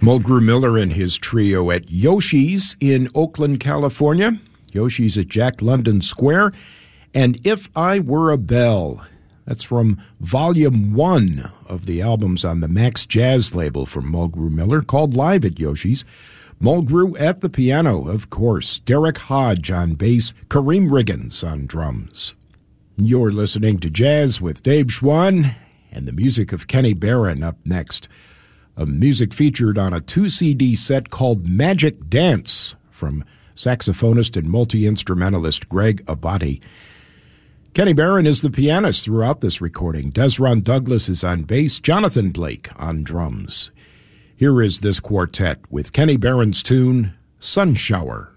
Mulgrew Miller and his trio at Yoshi's in Oakland, California. Yoshi's at Jack London Square. And If I Were a Bell. That's from Volume 1 of the albums on the Max Jazz label from Mulgrew Miller, called Live at Yoshi's. Mulgrew at the piano, of course. Derek Hodge on bass. Kareem Riggins on drums. You're listening to Jazz with Dave Schwann, and the music of Kenny Barron up next. A music featured on a 2-CD set called Magic Dance from saxophonist and multi-instrumentalist Greg Abate. Kenny Barron is the pianist throughout this recording. Desron Douglas is on bass, Jonathan Blake on drums. Here is this quartet with Kenny Barron's tune, Sun Shower.